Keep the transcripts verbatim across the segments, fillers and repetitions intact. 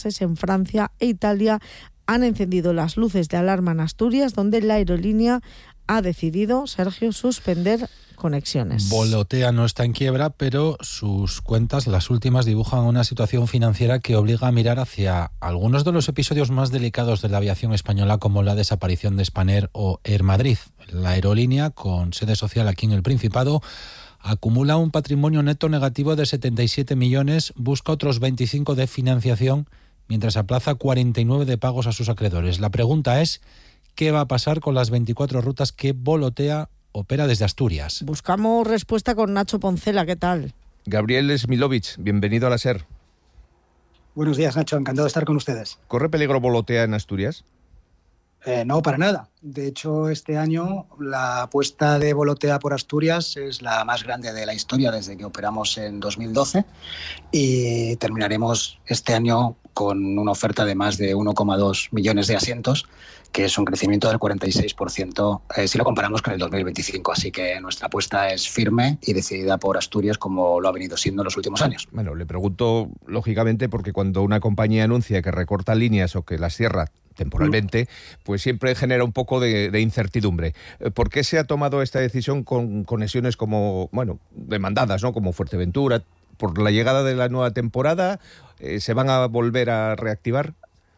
en Francia e Italia han encendido las luces de alarma en Asturias, donde la aerolínea ha decidido, Sergio, suspender conexiones. Volotea no está en quiebra, pero sus cuentas, las últimas, dibujan una situación financiera que obliga a mirar hacia algunos de los episodios más delicados de la aviación española, como la desaparición de Spanair o Air Madrid. La aerolínea, con sede social aquí en el Principado, acumula un patrimonio neto negativo de setenta y siete millones, busca otros veinticinco de financiación, mientras aplaza cuarenta y nueve de pagos a sus acreedores. La pregunta es, ¿qué va a pasar con las veinticuatro rutas que Volotea opera desde Asturias? Buscamos respuesta con Nacho Poncela. ¿Qué tal? Gabriel Smilovic, bienvenido a la SER. Buenos días, Nacho. Encantado de estar con ustedes. ¿Corre peligro Volotea en Asturias? Eh, no, para nada. De hecho, este año la apuesta de Volotea por Asturias es la más grande de la historia desde que operamos en dos mil doce y terminaremos este año con una oferta de más de uno coma dos millones de asientos, que es un crecimiento del cuarenta y seis por ciento eh, si lo comparamos con el dos mil veinticinco. Así que nuestra apuesta es firme y decidida por Asturias, como lo ha venido siendo en los últimos años. Bueno, le pregunto lógicamente porque cuando una compañía anuncia que recorta líneas o que las cierra temporalmente, pues siempre genera un poco de, de incertidumbre. ¿Por qué se ha tomado esta decisión con conexiones como, bueno, demandadas, ¿no? Como Fuerteventura? ¿Por la llegada de la nueva temporada? Eh, ¿Se van a volver a reactivar?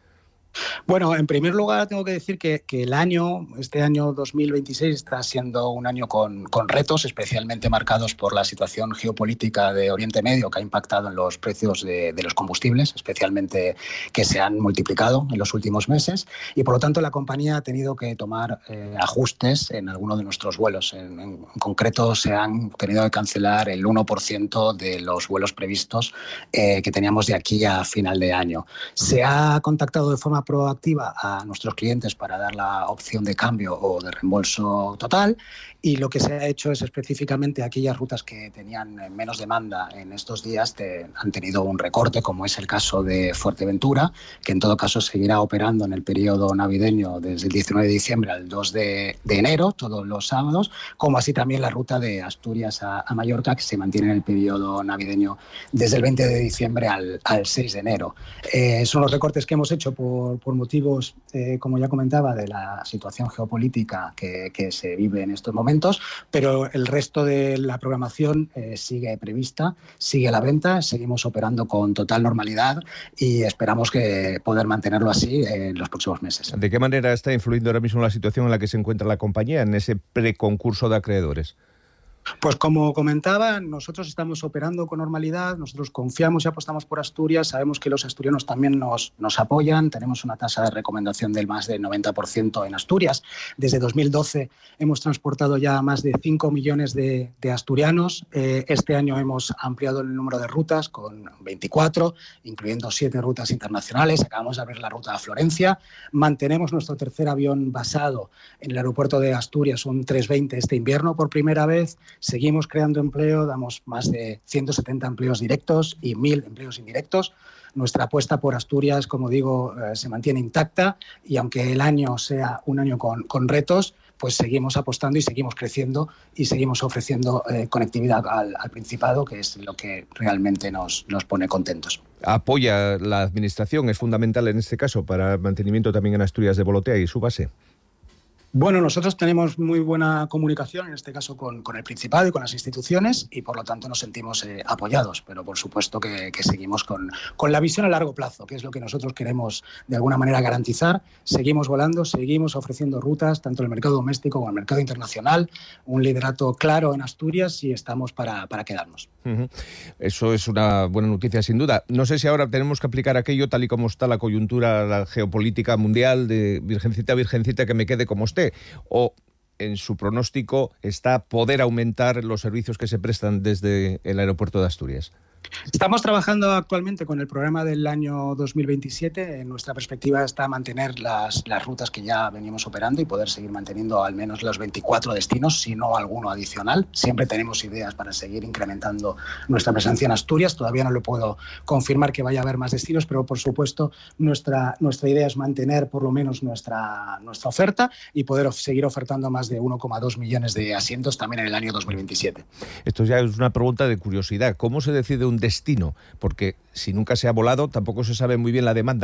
Bueno, en primer lugar tengo que decir que, que el año, este año dos mil veintiséis está siendo un año con, con retos, especialmente marcados por la situación geopolítica de Oriente Medio, que ha impactado en los precios de, de los combustibles, especialmente que se han multiplicado en los últimos meses, y por lo tanto la compañía ha tenido que tomar eh, ajustes en algunos de nuestros vuelos. En, en concreto se han tenido que cancelar el uno por ciento de los vuelos previstos eh, que teníamos de aquí a final de año. Se ha contactado de forma proactiva a nuestros clientes para dar la opción de cambio o de reembolso total, y lo que se ha hecho es específicamente aquellas rutas que tenían menos demanda en estos días te, han tenido un recorte, como es el caso de Fuerteventura, que en todo caso seguirá operando en el periodo navideño desde el diecinueve de diciembre al dos de enero, todos los sábados, como así también la ruta de Asturias a, a Mallorca, que se mantiene en el periodo navideño desde el veinte de diciembre al, al seis de enero. Eh, son los recortes que hemos hecho por, por motivos, eh, como ya comentaba, de la situación geopolítica que, que se vive en estos momentos, pero el resto de la programación eh, sigue prevista, sigue a la venta, seguimos operando con total normalidad y esperamos que poder mantenerlo así en los próximos meses. ¿De qué manera está influyendo ahora mismo la situación en la que se encuentra la compañía en ese preconcurso de acreedores? Pues como comentaba, nosotros estamos operando con normalidad, nosotros confiamos y apostamos por Asturias, sabemos que los asturianos también nos, nos apoyan, tenemos una tasa de recomendación del más del noventa por ciento en Asturias. Desde dos mil doce hemos transportado ya más de cinco millones de, de asturianos. Eh, este año hemos ampliado el número de rutas con veinticuatro, incluyendo siete rutas internacionales. Acabamos de abrir la ruta a Florencia. Mantenemos nuestro tercer avión basado en el aeropuerto de Asturias, un trescientos veinte este invierno por primera vez. Seguimos creando empleo, damos más de ciento setenta empleos directos y mil empleos indirectos. Nuestra apuesta por Asturias, como digo, eh, se mantiene intacta y aunque el año sea un año con, con retos, pues seguimos apostando y seguimos creciendo y seguimos ofreciendo eh, conectividad al, al Principado, que es lo que realmente nos, nos pone contentos. ¿Apoya la Administración? ¿Es fundamental en este caso para el mantenimiento también en Asturias de Volotea y su base? Bueno, nosotros tenemos muy buena comunicación, en este caso con, con el Principado y con las instituciones, y por lo tanto nos sentimos eh, apoyados, pero por supuesto que, que seguimos con, con la visión a largo plazo, que es lo que nosotros queremos de alguna manera garantizar. Seguimos volando, seguimos ofreciendo rutas, tanto en el mercado doméstico como en el mercado internacional, un liderato claro en Asturias y estamos para, para quedarnos. Uh-huh. Eso es una buena noticia, sin duda. No sé si ahora tenemos que aplicar aquello tal y como está la coyuntura, la geopolítica mundial, de virgencita, virgencita, que me quede como esté, o en su pronóstico está poder aumentar los servicios que se prestan desde el aeropuerto de Asturias. Estamos trabajando actualmente con el programa del año dos mil veintisiete. En nuestra perspectiva está mantener las, las rutas que ya venimos operando y poder seguir manteniendo al menos los veinticuatro destinos, si no alguno adicional. Siempre tenemos ideas para seguir incrementando nuestra presencia en Asturias. Todavía no lo puedo confirmar que vaya a haber más destinos, pero por supuesto nuestra, nuestra idea es mantener por lo menos nuestra, nuestra oferta y poder of- seguir ofertando más de uno coma dos millones de asientos también en el año dos mil veintisiete. Esto ya es una pregunta de curiosidad. ¿Cómo se decide un un destino, porque si nunca se ha volado tampoco se sabe muy bien la demanda.